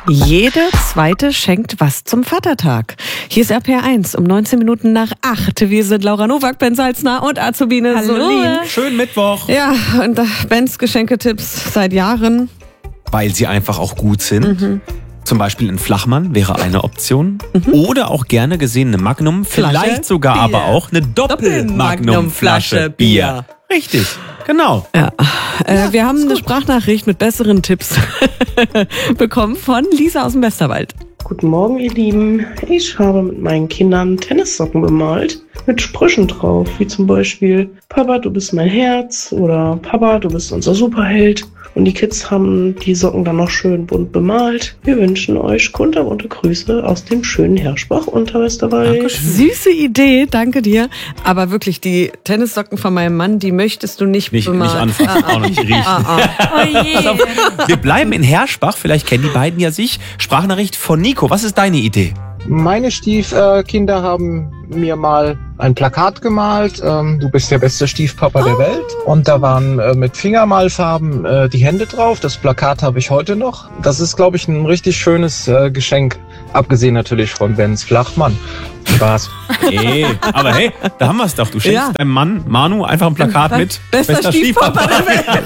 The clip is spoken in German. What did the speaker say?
Jede zweite schenkt was zum Vatertag. Hier ist RPR1 um 19 Minuten nach 8. Wir sind Laura Nowak, Ben Salzner und Azubine Solin. Schönen Mittwoch. Ja, und Bens Geschenketipps seit Jahren. Weil sie einfach auch gut sind. Zum Beispiel ein Flachmann wäre eine Option. Oder auch gerne gesehen eine Magnum. Vielleicht sogar Bier. aber auch eine Doppel-Magnum-Flasche Bier. Richtig, genau. Ja, wir haben eine Sprachnachricht mit besseren Tipps bekommen von Lisa aus dem Westerwald. Guten Morgen, ihr Lieben. Ich habe mit meinen Kindern Tennissocken bemalt mit Sprüchen drauf, wie zum Beispiel Papa, du bist mein Herz oder Papa, du bist unser Superheld. Und die Kids haben die Socken dann noch schön bunt bemalt. Wir wünschen euch kunterbunte Grüße aus dem schönen Herschbach unter Westerwald. Süße Idee, danke dir. Aber wirklich, die Tennissocken von meinem Mann, die möchtest du nicht Nicht bemalen. anfassen, auch nicht riechen. Oh je. Pass auf, wir bleiben in Herschbach, vielleicht kennen die beiden ja sich. Sprachnachricht von Nico, was ist deine Idee? Meine Stiefkinder haben mir mal ein Plakat gemalt, du bist der beste Stiefpapa der Welt. Und da waren mit Fingermalfarben die Hände drauf. Das Plakat habe ich heute noch. Das ist, glaube ich, ein richtig schönes Geschenk. Abgesehen natürlich von Bens Flachmann. Spaß. Aber hey, da haben wir es doch. Du schenkst deinem Mann Manu einfach ein Plakat mit Bester Stiefpapa der Welt.